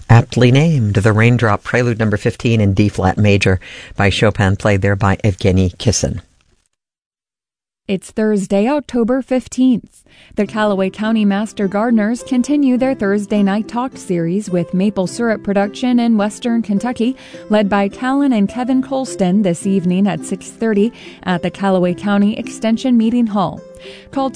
Aptly named, the Raindrop Prelude number 15 in D-flat major by Chopin, played there by Evgeny Kissin. It's Thursday, October 15th. The Callaway County Master Gardeners continue their Thursday Night Talk series with maple syrup production in Western Kentucky, led by Callan and Kevin Colston this evening at 6:30 at the Callaway County Extension Meeting Hall. Call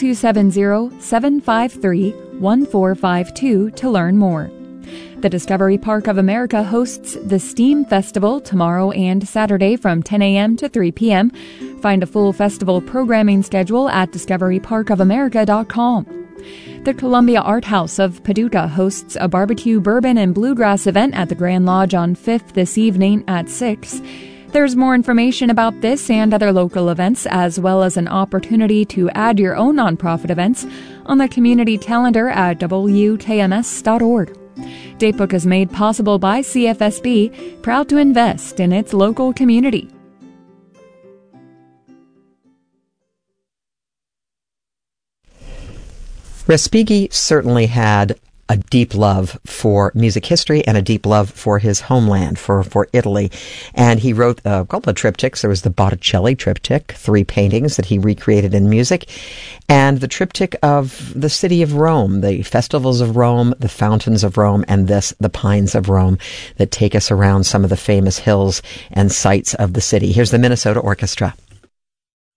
270-753-1452 to learn more. The Discovery Park of America hosts the STEAM Festival tomorrow and Saturday from 10 a.m. to 3 p.m. Find a full festival programming schedule at discoveryparkofamerica.com. The Columbia Art House of Paducah hosts a barbecue, bourbon, and bluegrass event at the Grand Lodge on 5th this evening at 6. There's more information about this and other local events, as well as an opportunity to add your own nonprofit events on the community calendar at wkms.org. Datebook is made possible by CFSB, proud to invest in its local community. Respighi certainly had a deep love for music history and a deep love for his homeland, for Italy. And he wrote a couple of triptychs. There was the Botticelli triptych, 3 paintings that he recreated in music, and the triptych of the city of Rome, the festivals of Rome, the fountains of Rome, and the pines of Rome that take us around some of the famous hills and sights of the city. Here's the Minnesota Orchestra.